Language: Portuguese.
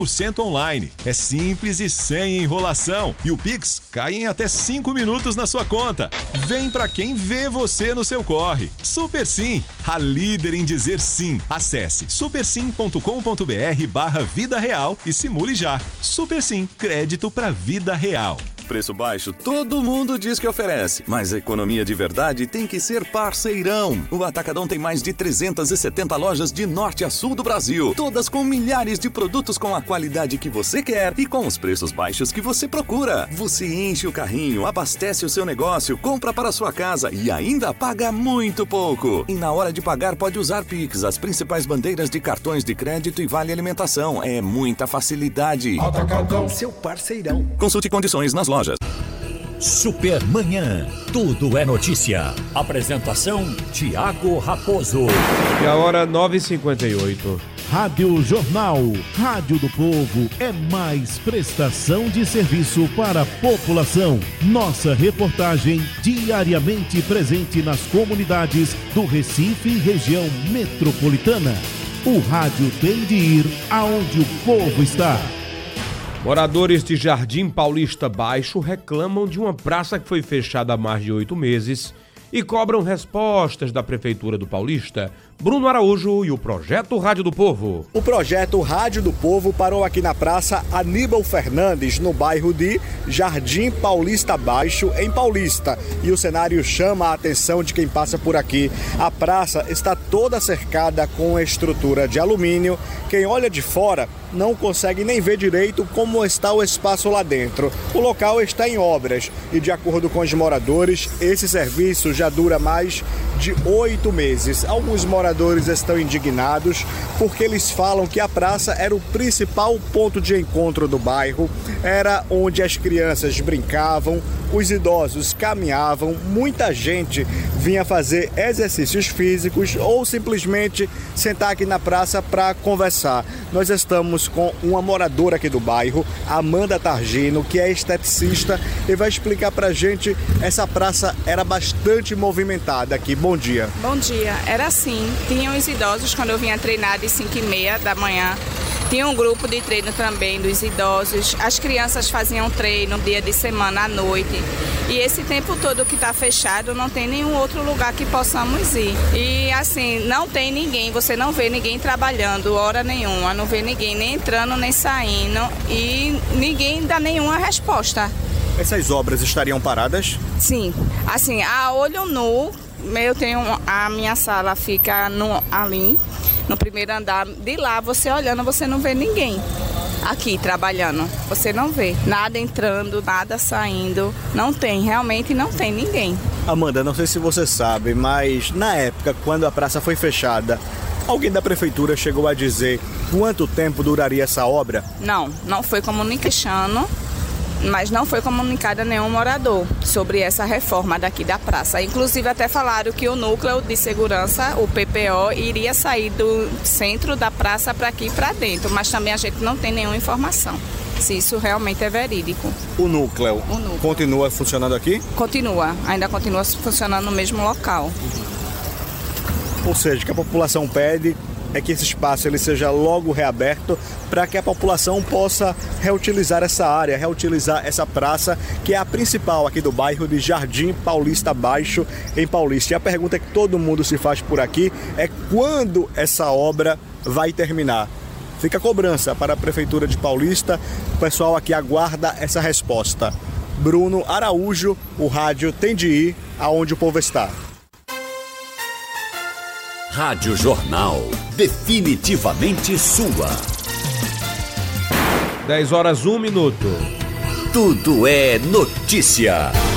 online. É simples e sem enrolação. E o Pix cai em até 5 minutos na sua conta. Vem pra quem vê você no seu corre. Super Sim, a líder em dizer sim. Acesse supersim.com.br/vida real e simule já. Super Sim, crédito pra vida real. Preço baixo, todo mundo diz que oferece, mas a economia de verdade tem que ser parceirão. O Atacadão tem mais de 370 lojas de norte a sul do Brasil, todas com milhares de produtos com a qualidade que você quer e com os preços baixos que você procura. Você enche o carrinho, abastece o seu negócio, compra para a sua casa e ainda paga muito pouco. E na hora de pagar pode usar Pix, as principais bandeiras de cartões de crédito e vale alimentação. É muita facilidade. Atacadão, seu parceirão. Consulte condições nas lojas. Supermanhã, tudo é notícia. Apresentação, Tiago Raposo. E a hora 9h58. Rádio Jornal, Rádio do Povo, é mais prestação de serviço para a população. Nossa reportagem diariamente presente nas comunidades do Recife e região metropolitana. O rádio tem de ir aonde o povo está. Moradores de Jardim Paulista Baixo reclamam de uma praça que foi fechada há mais de 8 meses e cobram respostas da Prefeitura do Paulista. Bruno Araújo e o Projeto Rádio do Povo. O Projeto Rádio do Povo parou aqui na Praça Aníbal Fernandes, no bairro de Jardim Paulista Baixo, em Paulista. E o cenário chama a atenção de quem passa por aqui. A praça está toda cercada com estrutura de alumínio. Quem olha de fora não consegue nem ver direito como está o espaço lá dentro. O local está em obras e, de acordo com os moradores, esse serviço já dura mais de 8 meses. Alguns moradores estão indignados porque eles falam que a praça era o principal ponto de encontro do bairro, era onde as crianças brincavam, os idosos caminhavam, muita gente vinha fazer exercícios físicos ou simplesmente sentar aqui na praça para conversar. Nós estamos com uma moradora aqui do bairro, Amanda Targino, que é esteticista e vai explicar pra gente. Essa praça era bastante movimentada aqui. Bom dia. Bom dia. Era assim, tinham os idosos quando eu vinha treinar de 5h30 da manhã. Tinha um grupo de treino também dos idosos. As crianças faziam treino dia de semana à noite. E esse tempo todo que está fechado, não tem nenhum outro lugar que possamos ir. E assim, não tem ninguém, você não vê ninguém trabalhando hora nenhuma, não vê ninguém nem entrando nem saindo e ninguém dá nenhuma resposta. Essas obras estariam paradas? Sim, assim, a olho nu, a minha sala fica ali, no primeiro andar. De lá, você olhando, você não vê ninguém aqui trabalhando. Você não vê nada entrando, nada saindo. Não tem, realmente não tem ninguém. Amanda, não sei se você sabe, mas na época, quando a praça foi fechada, alguém da prefeitura chegou a dizer quanto tempo duraria essa obra? Não foi comunicado, mas não foi comunicado a nenhum morador sobre essa reforma daqui da praça. Inclusive até falaram que o núcleo de segurança, o PPO, iria sair do centro da praça para aqui para dentro, mas também a gente não tem nenhuma informação se isso realmente é verídico. O núcleo continua funcionando aqui? Continua, ainda continua funcionando no mesmo local. Ou seja, o que a população pede é que esse espaço ele seja logo reaberto para que a população possa reutilizar essa área, reutilizar essa praça, que é a principal aqui do bairro de Jardim Paulista Baixo, em Paulista. E a pergunta que todo mundo se faz por aqui é quando essa obra vai terminar. Fica a cobrança para a Prefeitura de Paulista, o pessoal aqui aguarda essa resposta. Bruno Araújo, o rádio tem de ir aonde o povo está. Rádio Jornal, definitivamente sua. 10 horas 1 minuto. Tudo é notícia.